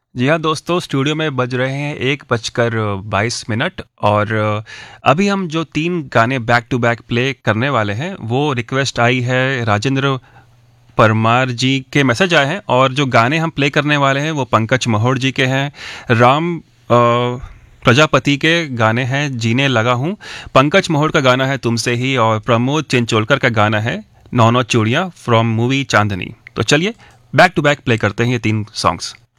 जी हाँ दोस्तों, स्टूडियो में बज रहे हैं 1:22 और अभी हम जो तीन गाने बैक टू बैक प्ले करने वाले हैं वो रिक्वेस्ट आई है राजेंद्र परमार जी के मैसेज आए हैं। और जो गाने हम प्ले करने वाले हैं वो पंकज महोड़ जी के हैं। राम प्रजापति के गाने हैं जीने लगा हूँ। पंकज महोड़ का गाना है तुमसे ही और प्रमोद चिंचोलकर का गाना है नौ नौ चूड़ियाँ फ्रॉम मूवी चांदनी। तो चलिए बैक टू बैक प्ले करते हैं ये तीन सॉन्ग्स।